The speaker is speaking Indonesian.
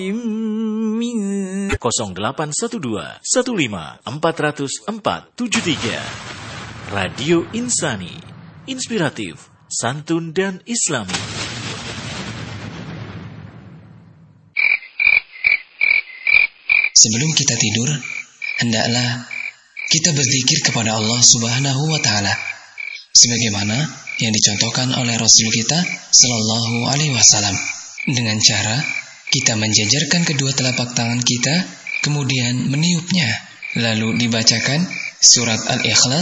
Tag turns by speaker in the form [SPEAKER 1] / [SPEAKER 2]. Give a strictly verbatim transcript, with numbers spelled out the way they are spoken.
[SPEAKER 1] nol delapan satu dua satu lima empat nol empat tujuh tiga. Radio Insani, inspiratif, santun dan islami.
[SPEAKER 2] Sebelum kita tidur, hendaklah kita berzikir kepada Allah Subhanahu wa Ta'ala, sebagaimana yang dicontohkan oleh Rasul kita Sallallahu Alaihi Wasallam, dengan cara kita menjajarkan kedua telapak tangan kita, kemudian meniupnya, lalu dibacakan surat Al-Ikhlas